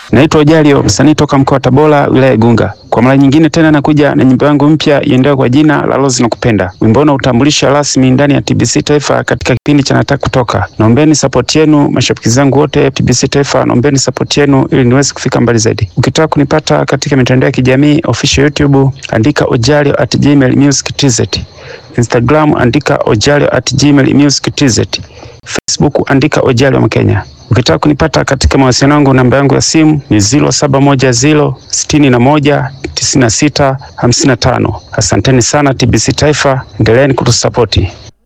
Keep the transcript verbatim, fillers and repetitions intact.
Naitwa Ojalio, msanii toka mkoa wa Tabora, wilaya Igunga. Kwa mara nyingine tena nakuja na nyimbo yangu mpya iendayo kwa jina la Rose Nakupenda. Wimbo huu utambulisha rasmi ndani ya T B C Taifa katika kipindi cha Nataka Kutoka. Naombeni support yenu, mashabiki zangu wote T B C Taifa, naombeni support yenu ili niweze kufika mbali zaidi. Ukitaka kunipata katika mitandao ya kijamii, official YouTube, andika ojalio at gmail music tz. Instagram andika ojalio at gmail music tz. Facebook andika Ojalio Mkenya. Ukitaka kunipata katika mawasiliano yangu, namba yangu ya simu ni ziro saba moja ziro sitini na moja tisini na sita hamsini na tano. Asanteni sana T B C Taifa, endeleeni kutusapoti.